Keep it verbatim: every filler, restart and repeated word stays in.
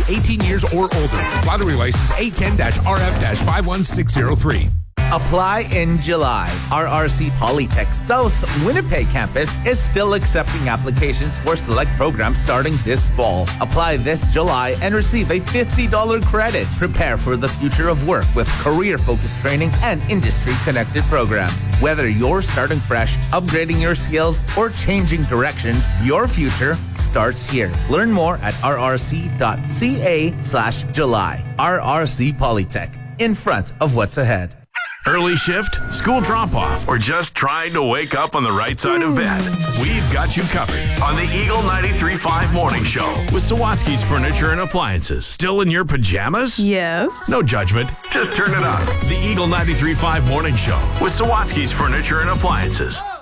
eighteen years or older. Lottery license eight ten R F five one six zero three. Apply in July. R R C Polytech South's Winnipeg campus is still accepting applications for select programs starting this fall. Apply this July and receive a fifty dollars credit. Prepare for the future of work with career-focused training and industry-connected programs. Whether you're starting fresh, upgrading your skills, or changing directions, your future starts here. Learn more at rrc.ca slash July. R R C Polytech, in front of what's ahead. Early shift, school drop-off, or just trying to wake up on the right side of bed? We've got you covered on the Eagle ninety-three point five Morning Show with Sawatsky's Furniture and Appliances. Still in your pajamas? Yes. No judgment. Just turn it on. The Eagle ninety-three point five Morning Show with Sawatsky's Furniture and Appliances.